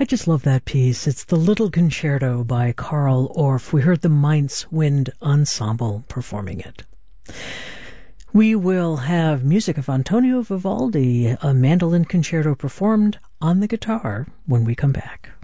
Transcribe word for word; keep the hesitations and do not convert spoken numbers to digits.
I just love that piece. It's the Little Concerto by Carl Orff. We heard the Mainz Wind Ensemble performing it. We will have music of Antonio Vivaldi, a mandolin concerto performed on the guitar, when we come back.